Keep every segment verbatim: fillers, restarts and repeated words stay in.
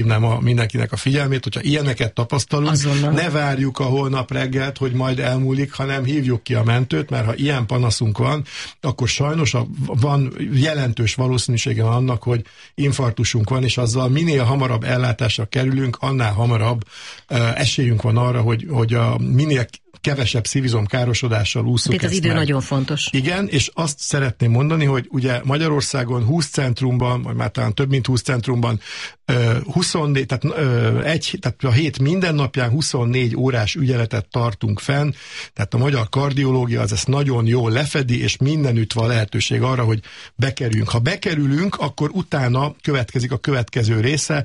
Nem a mindenkinek a figyelmét, hogyha ilyeneket tapasztalunk, azonnal. Ne várjuk a holnap reggelt, hogy majd elmúlik, hanem hívjuk ki a mentőt, mert ha ilyen panaszunk van, akkor sajnos a, van jelentős valószínűsége annak, hogy infarktusunk van, és azzal minél hamarabb ellátásra kerülünk, annál hamarabb uh, esélyünk van arra, hogy, hogy a minél kevesebb szívizom károsodással ússzuk. Itt az idő meg. Nagyon fontos. Igen, és azt szeretném mondani, hogy ugye Magyarországon húsz centrumban, vagy már talán több mint húsz centrumban huszonnégy, tehát, egy, tehát a hét minden napján huszonnégy órás ügyeletet tartunk fenn, tehát a magyar kardiológia az ezt nagyon jól lefedi, és mindenütt van lehetőség arra, hogy bekerüljünk. Ha bekerülünk, akkor utána következik a következő része,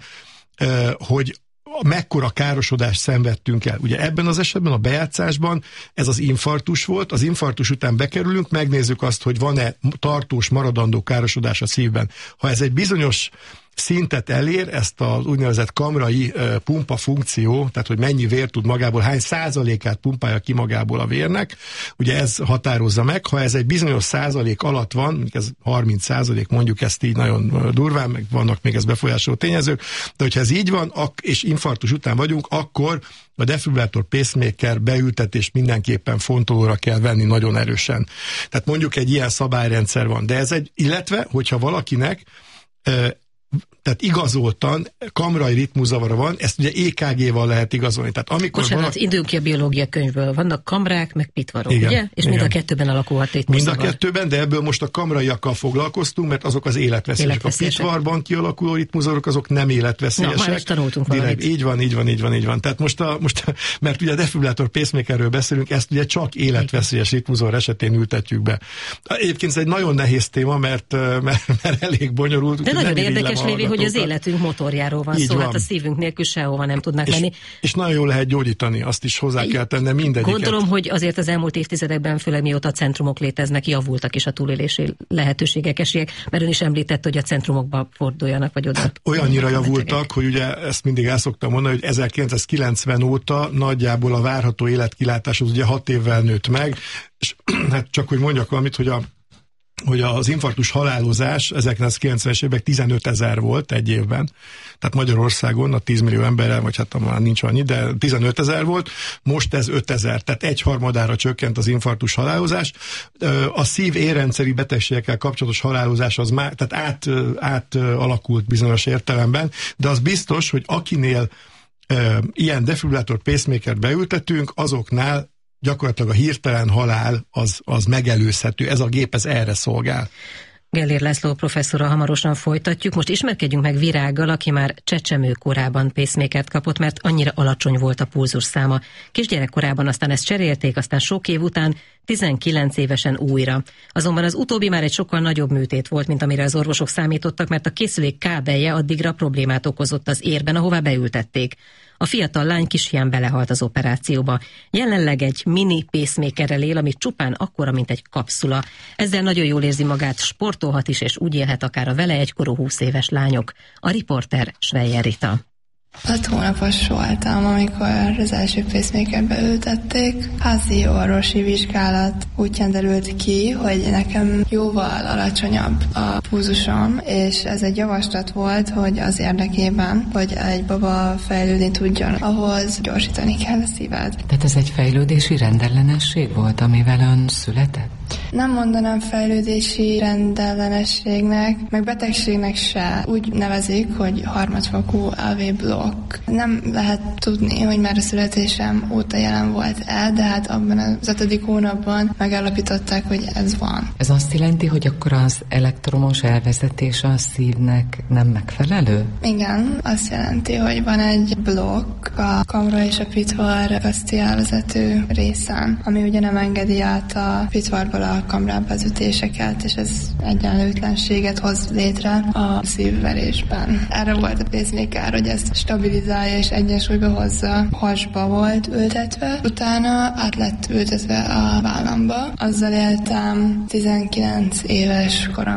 hogy mekkora károsodást szenvedtünk el. Ugye ebben az esetben a bejátszásban ez az infarktus volt, az infarktus után bekerülünk, megnézzük azt, hogy van-e tartós maradandó károsodás a szívben. Ha ez egy bizonyos szintet elér, ezt az úgynevezett kamrai uh, pumpa funkció, tehát hogy mennyi vér tud magából, hány százalékát pumpálja ki magából a vérnek, ugye ez határozza meg, ha ez egy bizonyos százalék alatt van, mondjuk ez harminc százalék, mondjuk ezt így nagyon durván, meg vannak még ez befolyásoló tényezők, de hogyha ez így van, ak- és infarktus után vagyunk, akkor a defibrillátor pacemaker beültetés mindenképpen fontolóra kell venni nagyon erősen. Tehát mondjuk egy ilyen szabályrendszer van, de ez egy, illetve, hogyha valakinek uh, tehát igazoltan kamrai ritmuszavara van, ezt ugye é ká gé-val lehet igazolni. Tehát amikor Bocsánat, valaki... indulunk ki a biológia könyvből. Vannak kamrák, meg pitvarok, igen, ugye? És igen. Mind a kettőben alakulhat ritmuszavar. Mind a kettőben, de ebből most a kamraiakkal foglalkoztunk, mert azok az életveszélyesek. életveszélyesek. A pitvarban kialakuló ritmuszavarok, azok nem életveszélyesek. Na, már is tanultunk Direkt, valamit. Így van, így van, így van, így van. Tehát most, a, most a, mert ugye a defibrillátor pacemakerről beszélünk, ezt ugye csak életveszélyes ritmuszavar esetén ültetjük be. Egyébként ez egy nagyon nehéz téma, mert, mert, mert elég bonyolult. De nagyon érdekes, Lévi, hogy az életünk motorjáról van szó, hát a szívünk nélkül sehova nem tudnánk és, menni. És nagyon jól lehet gyógyítani, azt is hozzá kell tenni mindegyiket. Gondolom, hogy azért az elmúlt évtizedekben, főleg mióta a centrumok léteznek, javultak is a túlélési lehetőségek, esélyek, mert ön is említett, hogy a centrumokba forduljanak, vagy oda. Hát olyannyira javultak, hogy ugye ezt mindig el szoktam mondani, hogy ezerkilencszázkilencven óta nagyjából a várható életkilátás az ugye hat évvel nőtt meg, és hát csak hogy mondjak valamit, hogy a hogy az infarktus halálozás ezerkilencszázkilencvenes években tizenöt ezer volt egy évben. Tehát Magyarországon a tíz millió emberrel, vagy hát már nincs annyi, de tizenöt ezer volt, most ez öt ezer, tehát egyharmadára csökkent az infarktus halálozás. A szív-érrendszeri betegségekkel kapcsolatos halálozás az már, tehát át, át alakult bizonyos értelemben, de az biztos, hogy akinél ilyen defibrillátor pacemakert beültetünk, azoknál gyakorlatilag a hirtelen halál az, az megelőzhető. Ez a gép ez erre szolgál. Gellér László professzorral hamarosan folytatjuk. Most ismerkedjünk meg Virággal, aki már csecsemő korában pacemakert kapott, mert annyira alacsony volt a pulzus száma. Kisgyerekkorában aztán ezt cserélték, aztán sok év után tizenkilenc évesen újra. Azonban az utóbbi már egy sokkal nagyobb műtét volt, mint amire az orvosok számítottak, mert a készülék kábelje addigra problémát okozott az érben, ahová beültették. A fiatal lány kisfián belehalt az operációba. Jelenleg egy mini pacemakerrel él, ami csupán akkora, mint egy kapszula. Ezzel nagyon jól érzi magát, sportolhat is, és úgy élhet akár a vele egykorú húsz éves lányok. A riporter Schweyer Rita. Hat hónapos voltam, amikor az első pacemakerbe ültették. Házi orvosi vizsgálat útján derült ki, hogy nekem jóval alacsonyabb a pulzusom, és ez egy javaslat volt, hogy az érdekében, hogy egy baba fejlődni tudjon, ahhoz gyorsítani kell a szíved. Tehát ez egy fejlődési rendellenesség volt, amivel ön született? Nem mondanám fejlődési rendellenességnek, meg betegségnek se. Úgy nevezik, hogy harmadfokú á vé blokk. Nem lehet tudni, hogy már a születésem óta jelen volt el, de hát abban az ötödik hónapban megállapították, hogy ez van. Ez azt jelenti, hogy akkor az elektromos elvezetés a szívnek nem megfelelő? Igen, azt jelenti, hogy van egy blokk a kamra és a pitvar közti elvezető részen, ami ugye nem engedi át a pitvarból a kamrába az ütéseket, és ez egyenlőtlenséget hoz létre a szívverésben. Erre volt a pacemaker, hogy ezt stabilizálja és egyensúlyba hozza. Hasba volt ültetve, utána át lett ültetve a vállamba. Azzal éltem tizenkilenc éves koromig.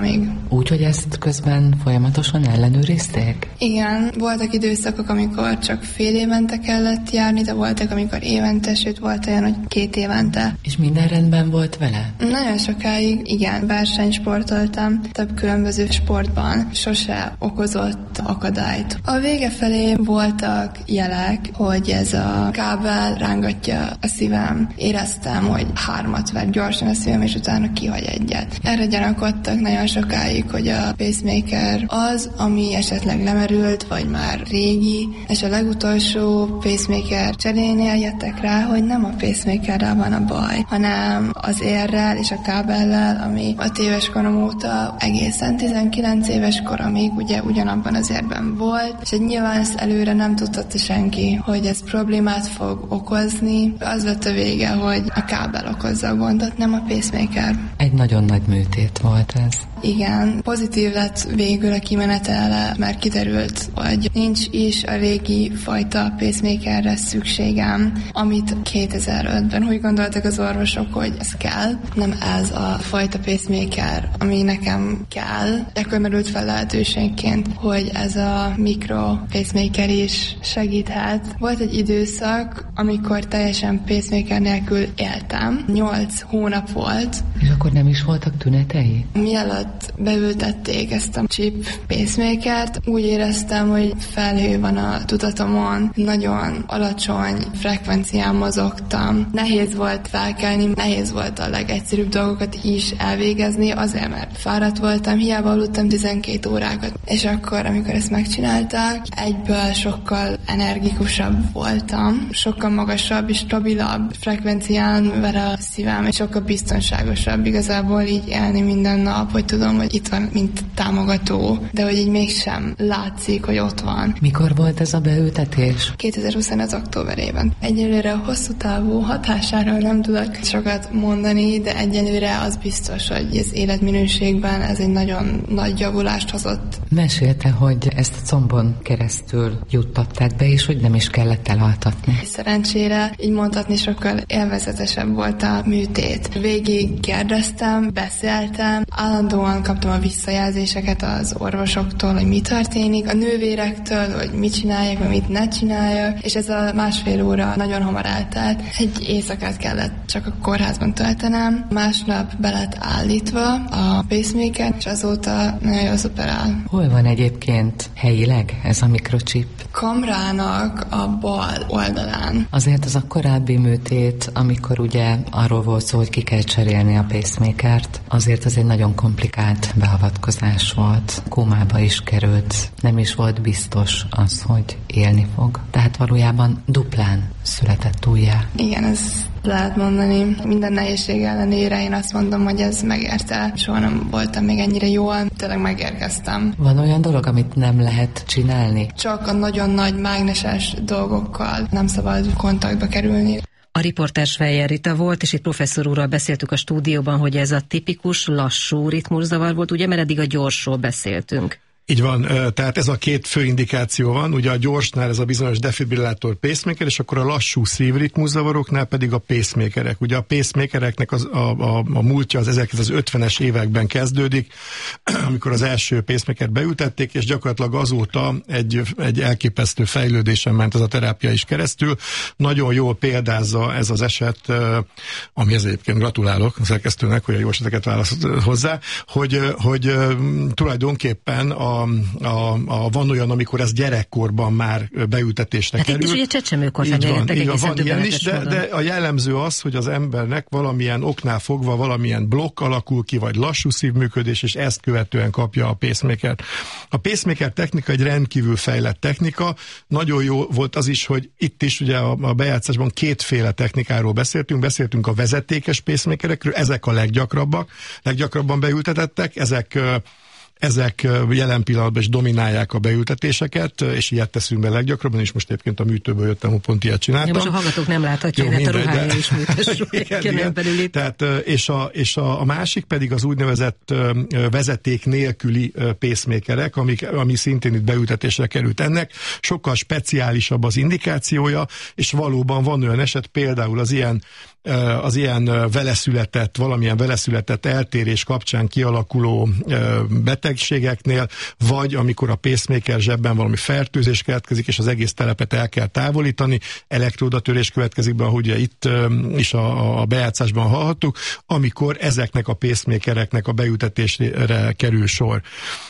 Úgy, hogy ezt közben folyamatosan ellenőrizték? Igen, voltak időszakok, amikor csak fél évente kellett járni, de voltak, amikor évente, sőt volt olyan, hogy két évente. És minden rendben volt vele? Nagyon sokáig, igen, versenysportoltam, több különböző sportban, sose okozott akadályt. A vége felé voltak jelek, hogy ez a kábel rángatja a szívem. Éreztem, hogy hármat ver gyorsan a szívem, és utána kihagy egyet. Erre gyanakodtak nagyon sokáig, hogy a pacemaker az, ami esetleg lemerült, vagy már régi, és a legutolsó pacemaker cserénél jöttek rá, hogy nem a pacemakerrel van a baj, hanem az érrel és a kábellel, ami öt éves korom óta egészen tizenkilenc éves koromig ugye ugyanabban az érben volt, és egy nyilván ezt előre nem tudhatta senki, hogy ez problémát fog okozni. Az lett a vége, hogy a kábel okozza a gondot, nem a pacemaker. Egy nagyon nagy műtét volt ez. Igen, pozitív lett végül a kimenetele, mert kiderült, hogy nincs is a régi fajta pacemakerre szükségem, amit kétezer-ötben úgy gondoltak az orvosok, hogy ez kell, nem ez a fajta pacemaker, ami nekem kell. Ekkor merült fel lehetőségként, hogy ez a mikro pacemaker is segíthet. Volt egy időszak, amikor teljesen pacemaker nélkül éltem. Nyolc hónap volt. És akkor nem is voltak tünetei? Mielőtt beültették ezt a chip pacemakert, úgy éreztem, hogy felhő van a tudatomon, nagyon alacsony frekvencián mozogtam. Nehéz volt felkelni, nehéz volt a legegyszerűbb dolgokat is elvégezni, azért, mert fáradt voltam, hiába aludtam tizenkét órákat. És akkor, amikor ezt megcsinálták, egyből sokkal energikusabb voltam, sokkal magasabb és stabilabb frekvencián ver a szívem, és sokkal biztonságosabb igazából így élni minden nap, hogy tudom, hogy itt van, mint támogató, de hogy így mégsem látszik, hogy ott van. Mikor volt ez a beültetés? kétezer-huszonöt októberében. Egyelőre a hosszú távú hatásáról nem tudok sokat mondani, de egyelőre az biztos, hogy az életminőségben ez egy nagyon nagy javulást hozott. Mesélte, hogy ezt a combon keresztül juttatták be, és hogy nem is kellett elaltatni. Szerencsére így mondhatni sokkal élvezetesebb volt a műtét. Végig kérdeztem, beszéltem, állandóan kaptam a visszajelzéseket az orvosoktól, hogy mi történik, a nővérektől, hogy mit csináljak, vagy mit ne csináljak, és ez a másfél óra nagyon hamar eltelt. Egy éjszakát kellett csak a kórházban töltenem, másnap be lett állítva a pacemaker, és azóta nagyon jól szuperál. Hol van egyébként helyileg ez a mikrochip? Kamrának a bal oldalán. Azért az a korábbi műtét, amikor ugye arról volt szó, hogy ki kell cserélni a pacemakert, azért az egy nagyon komplikált beavatkozás volt. Kómába is került. Nem is volt biztos az, hogy élni fog. Tehát valójában duplán született újjá. Igen, ez lehet mondani. Minden nehézség ellenére én azt mondom, hogy ez megérte. Soha nem voltam még ennyire jól, tényleg megérkeztem. Van olyan dolog, amit nem lehet csinálni? Csak a nagyon nagy mágneses dolgokkal nem szabad kontaktba kerülni. A riportás Fejer Rita volt, és itt professzor úrral beszéltük a stúdióban, hogy ez a tipikus lassú ritmuszavar volt, ugye, mert eddig a gyorsról beszéltünk. Így van, tehát ez a két fő indikáció van, ugye a gyorsnál ez a bizonyos defibrillátor pacemaker, és akkor a lassú szívritmuszavaroknál pedig a pacemakerek. Ugye a pacemakereknek az, a, a, a múltja az ezerkilencszázötvenes években kezdődik, amikor az első pacemakert beültették, és gyakorlatilag azóta egy, egy elképesztő fejlődésen ment ez a terápia is keresztül. Nagyon jól példázza ez az eset, amihez egyébként gratulálok a szerkesztőnek, hogy a jó eseteket választ hozzá, hogy, hogy tulajdonképpen a A, a, a, van olyan, amikor ez gyerekkorban már beültetésre hát kerül. Hát itt is ugye csecsemőkor felmérgettek egészen van ilyen is, de, de a jellemző az, hogy az embernek valamilyen oknál fogva valamilyen blokk alakul ki, vagy lassú szívműködés, és ezt követően kapja a pacemakert. A pacemaker technika egy rendkívül fejlett technika. Nagyon jó volt az is, hogy itt is ugye a, a bejátszásban kétféle technikáról beszéltünk. Beszéltünk a vezetékes pacemakerekről, ezek a leggyakrabbak, leggyakrabban beültetettek, ezek Ezek jelen pillanatban is dominálják a beültetéseket, és ilyet teszünk be leggyakrabban, és most egyébként a műtőből jöttem, hogy pont ilyet csináltam. Ja, most a hallgatók nem láthatják, mert a ruhája is műtős. Tehát, és a, és a, a másik pedig az úgynevezett vezeték nélküli pacemakerek, amik, ami szintén itt beültetésre került. Ennek sokkal speciálisabb az indikációja, és valóban van olyan eset, például az ilyen az ilyen veleszületett, valamilyen veleszületett eltérés kapcsán kialakuló betegségeknél, vagy amikor a pacemaker zsebben valami fertőzés keletkezik, és az egész telepet el kell távolítani, elektródatörés következik be, ahogy itt is a, a bejátszásban hallhattuk, amikor ezeknek a pacemakereknek a beültetésére kerül sor.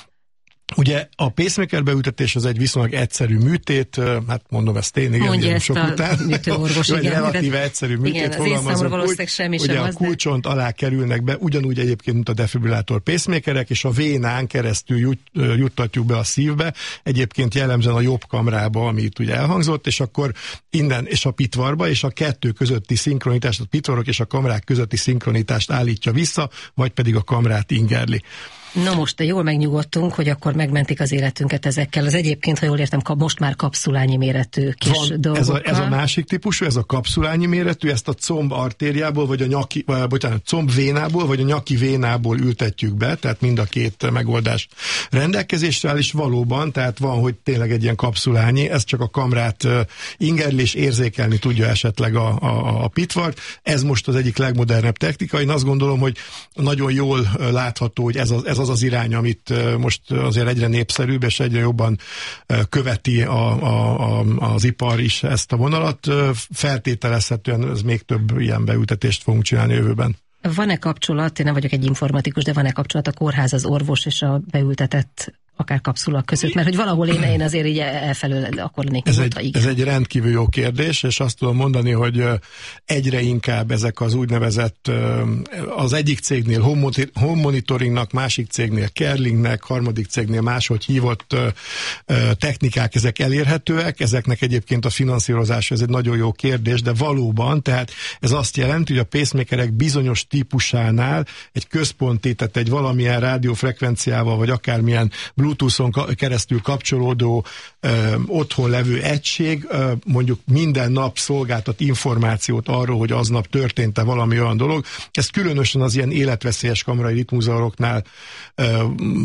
Ugye a pacemaker beültetés az egy viszonylag egyszerű műtét, hát mondom ezt én, igen, mondja ezt sok a után. műtőorvos, igen. Egy relatíve egyszerű műtét, igen, az én számomra valószínűleg semmi sem ugye az, a kulcsont de... alá kerülnek be, ugyanúgy egyébként, mint a defibrillátor pacemakerek, és a vénán keresztül jut, juttatjuk be a szívbe, egyébként jellemzően a jobb kamrába, ami itt ugye elhangzott, és akkor innen, és a pitvarba, és a kettő közötti szinkronitást, a pitvarok és a kamrák közötti szinkronitást állítja vissza, vagy pedig a kamrát ingerli. Na most jól megnyugodtunk, hogy akkor megmentik az életünket ezekkel. Az egyébként, ha jól értem, most már kapszulányi méretű kis Van, dolgokkal. Ez a, ez a másik típusú, ez a kapszulányi méretű, ezt a comb artériából, vagy a nyaki, vagy, bocsánat, comb vénából, vagy a nyaki vénából ültetjük be, tehát mind a két megoldás rendelkezésre áll, és valóban, tehát van, hogy tényleg egy ilyen kapszulányi, ez csak a kamrát uh, ingerli és érzékelni tudja esetleg a, a, a pitvart. Ez most az egyik legmodernebb technika. Én azt gondolom, hogy nagyon jól uh, látható, hogy ez az, ez az az irány, amit most azért egyre népszerűbb, és egyre jobban követi a, a, a, az ipar is ezt a vonalat. Feltételezhetően ez még több ilyen beültetést fogunk csinálni jövőben. Van-e kapcsolat, én nem vagyok egy informatikus, de van-e kapcsolat a kórház, az orvos és a beültetett akár kapszulak között, mert hogy valahol én, én azért így elfelől akkor lennék. Ez egy, ez egy rendkívül jó kérdés, és azt tudom mondani, hogy egyre inkább ezek az úgynevezett, az egyik cégnél home monitoringnak, másik cégnél Kerlingnek, harmadik cégnél máshogy hívott technikák, ezek elérhetőek, ezeknek egyébként a finanszírozása, ez egy nagyon jó kérdés, de valóban, tehát ez azt jelenti, hogy a pacemakerek bizonyos típusánál egy központi, tehát egy valamilyen rádiófrekvenciával, vagy akármilyen Bluetooth-on keresztül kapcsolódó ö, otthon levő egység ö, mondjuk minden nap szolgáltat információt arról, hogy aznap történt-e valami olyan dolog. Ez különösen az ilyen életveszélyes kamrai ritmuszavaroknál ö,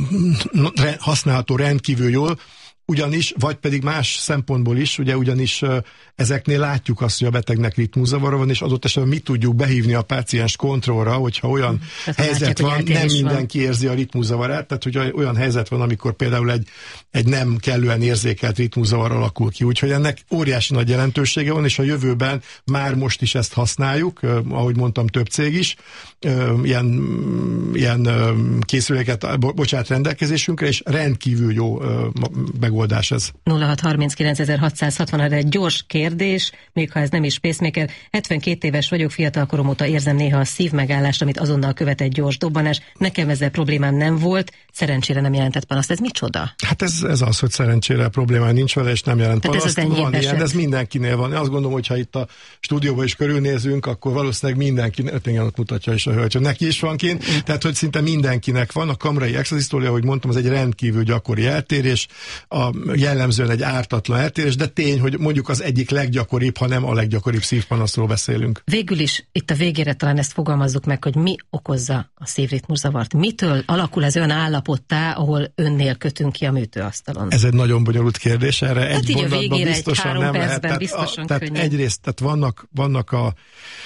re, használható rendkívül jól, ugyanis, vagy pedig más szempontból is, ugye ugyanis uh, ezeknél látjuk azt, hogy a betegnek ritmuszavara van, és adott esetben mi tudjuk behívni a páciens kontrollra, hogyha olyan tehát helyzet látják, van, nem mindenki van. Érzi a ritmuszavarát, tehát hogy olyan helyzet van, amikor például egy, egy nem kellően érzékelt ritmuszavar alakul ki, úgyhogy ennek óriási nagy jelentősége van, és a jövőben már most is ezt használjuk, uh, ahogy mondtam, több cég is, uh, ilyen, ilyen uh, készüléket bo- bocsát rendelkezésünkre, és rendkívül jó uh, megoldás ez. nulla hat harminckilenc hatszázhatvan egy gyors kérdés, még ha ez nem is pacemaker. hetvenkét éves vagyok, fiatalkorom óta érzem néha a szívmegállást, amit azonnal követ egy gyors dobbanás. Nekem ezzel problémám nem volt, szerencsére nem jelentett panaszt. Ez micsoda? Hát ez, ez az, hogy szerencsére problémája nincs vele, és nem jelent tehát panaszt. Ez van ilyen, de ez mindenkinél van. Azt gondolom, hogy ha itt a stúdióban is körülnézünk, akkor valószínűleg mindenki, igen, ott mutatja is a hölgy, hogy neki is van kint, mm. tehát hogy szinte mindenkinek van. A kamrai extrazisztólia, ahogy mondtam, az egy rendkívül gyakori eltérés, a jellemzően egy ártatlan eltérés, de tény, hogy mondjuk az egyik leggyakoribb, ha nem a leggyakoribb szívpanaszról beszélünk. Végül is itt a végére talán ezt fogalmazzuk meg, hogy mi okozza a szívritmuszavart. Mitől alakul ez olyan állapottá, ahol önnél kötünk ki a műtőasztalon? Ez egy nagyon bonyolult kérdés, erre hát egy mondatban biztosan egy nem lehet. Tehát, biztosan a, tehát egyrészt tehát vannak, vannak a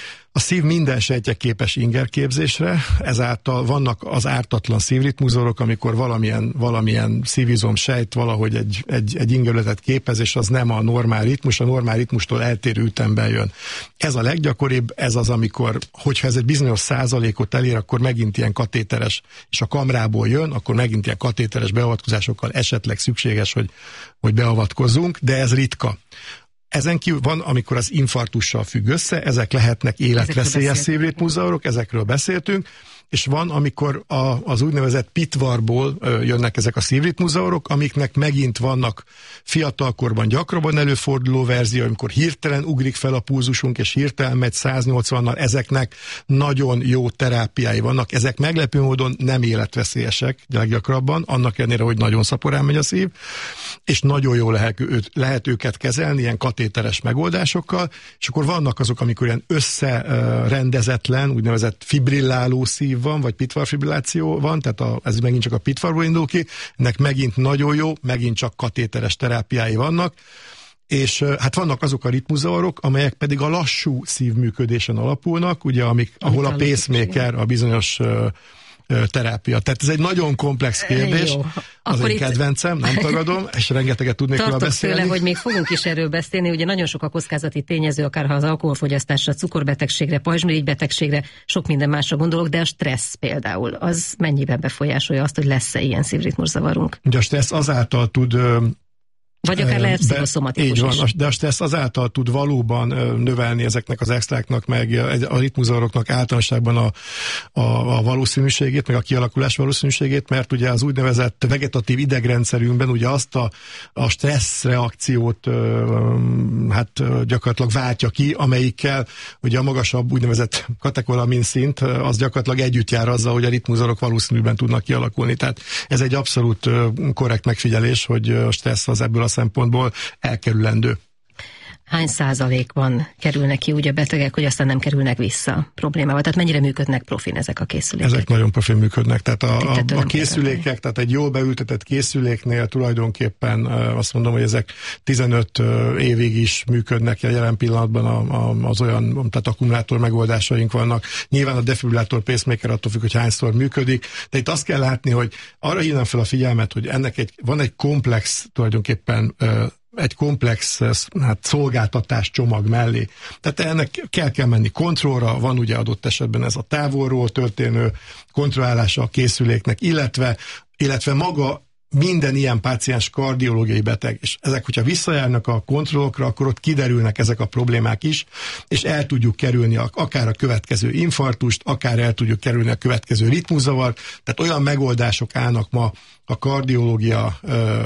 A szív minden sejtje képes ingerképzésre, ezáltal vannak az ártatlan szívritmuzorok, amikor valamilyen, valamilyen szívizom sejt valahogy egy, egy, egy ingerületet képez, és az nem a normál ritmus, a normál ritmustól eltérő ütemben jön. Ez a leggyakoribb, ez az, amikor, hogyha ez egy bizonyos százalékot elér, akkor megint ilyen katéteres, és a kamrából jön, akkor megint ilyen katéteres beavatkozásokkal esetleg szükséges, hogy, hogy beavatkozzunk, de ez ritka. Ezen kívül van, amikor az infarktussal függ össze, ezek lehetnek életveszélyes szívritmuszavarok, ezekről beszéltünk, és van, amikor a, az úgynevezett pitvarból ö, jönnek ezek a szívritmuszavarok, amiknek megint vannak fiatalkorban gyakrabban előforduló verzió, amikor hirtelen ugrik fel a pulzusunk, és hirtelen megy száznyolcvannal, ezeknek nagyon jó terápiái vannak, ezek meglepő módon nem életveszélyesek leggyakrabban, annak ellenére, hogy nagyon szaporán megy a szív, és nagyon jó lehet, lehet őket kezelni ilyen katéteres megoldásokkal, és akkor vannak azok, amikor ilyen összerendezetlen, úgynevezett fibrilláló szív van, vagy pitvarfibrilláció van, tehát a, ez megint csak a pitvarból indul ki, ennek megint nagyon jó, megint csak katéteres terápiái vannak, és hát vannak azok a ritmuszavarok, amelyek pedig a lassú szívműködésen alapulnak, ugye, amik, ahol a pacemaker a bizonyos terápia. Tehát ez egy nagyon komplex kérdés. Jó. Az én kedvencem, nem tagadom, és rengeteget tudnék róla beszélni. Tőle, hogy még fogunk is erről beszélni, ugye nagyon sok a kockázati tényező, akár ha az alkoholfogyasztásra, cukorbetegségre, pajzsmirigybetegségre, sok minden másra gondolok, de a stressz például, az mennyiben befolyásolja azt, hogy lesz-e ilyen szívritmuszavarunk? Ugye a stressz azáltal tud vagy akár lehet pszichoszomatikus Így van, is. de a stressz azáltal tud valóban növelni ezeknek az extráknak, meg a ritmuszavaroknak általánosságban a, a, a valószínűségét, meg a kialakulás valószínűségét, mert ugye az úgynevezett vegetatív idegrendszerünkben ugye azt a, a stressz reakciót hát gyakorlatilag váltja ki, amelyikkel ugye a magasabb úgynevezett katekolamin szint, az gyakorlatilag együtt jár azzal, hogy a ritmuszavarok valószínűben tudnak kialakulni. Tehát ez egy abszolút korrekt megfigyelés, hogy a stressz az ebből a szempontból elkerülendő. Hány százalékban kerülnek ki úgy a betegek, hogy aztán nem kerülnek vissza problémával? Tehát mennyire működnek profin ezek a készülékek? Ezek nagyon profin működnek. Tehát a, a, a készülékek, kérdezni. Tehát egy jól beültetett készüléknél tulajdonképpen azt mondom, hogy ezek tizenöt évig is működnek. Jelen pillanatban a, a, az olyan, tehát akkumulátor megoldásaink vannak. Nyilván a defibrillátor pacemaker attól függ, hogy hányszor működik. De itt azt kell látni, hogy arra hívnám fel a figyelmet, hogy ennek egy, van egy komplex tulajdonképpen egy komplex hát, szolgáltatás csomag mellé. Tehát ennek kell kell menni kontrollra, van ugye adott esetben ez a távolról történő kontrollálása a készüléknek, illetve, illetve maga minden ilyen páciens kardiológiai beteg, és ezek, hogyha visszajárnak a kontrollokra, akkor ott kiderülnek ezek a problémák is, és el tudjuk kerülni a, akár a következő infarktust, akár el tudjuk kerülni a következő ritmuszavart, tehát olyan megoldások állnak ma a kardiológia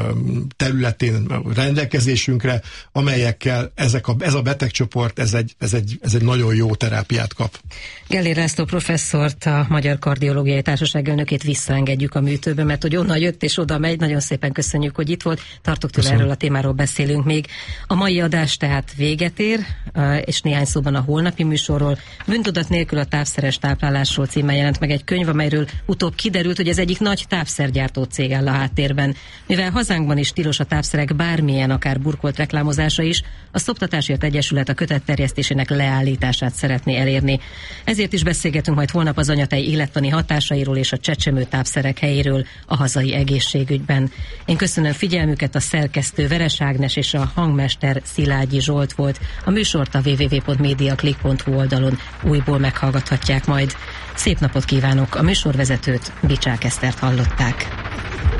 területén rendelkezésünkre, amelyekkel ezek a, ez a betegcsoport, ez egy, ez, egy, ez egy nagyon jó terápiát kap. Gellér László professzort, a Magyar Kardiológiai Társaság elnökét visszaengedjük a műtőbe, mert hogy onnan jött és oda megy. Nagyon szépen köszönjük, hogy itt volt. Tartok tőle, erről a témáról beszélünk még. A mai adás tehát véget ér, és néhány szóban a holnapi műsorról. Bűntudat nélkül a távszeres táplálásról címmel jelent meg egy könyv, amelyről utóbb kiderült, hogy ez egyik nagy távszergyártó cég áll a háttérben. Mivel hazánkban is tilos a távszerek bármilyen, akár burkolt reklámozása is, a Szoptatásért Egyesület a kötet terjesztésének leállítását szeretné elérni. Ezért is beszélgetünk majd holnap az anyatej élettani hatásairól és a csecsemő tápszerek helyéről a hazai egészségügyben. Én köszönöm figyelmüket, a szerkesztő Veres Ágnes és a hangmester Szilágyi Zsolt volt. A műsort a double-u double-u double-u pont mediaclick pont hu oldalon újból meghallgathatják majd. Szép napot kívánok, a műsorvezetőt, Bicsák Esztert hallották.